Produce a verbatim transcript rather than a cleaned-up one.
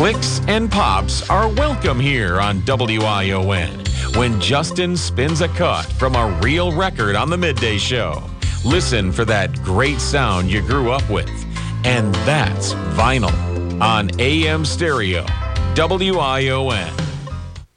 Clicks and pops are welcome here on W I O N when Justin spins a cut from a real record on the midday show. Listen for that great sound you grew up with. And that's vinyl on A M Stereo, W I O N.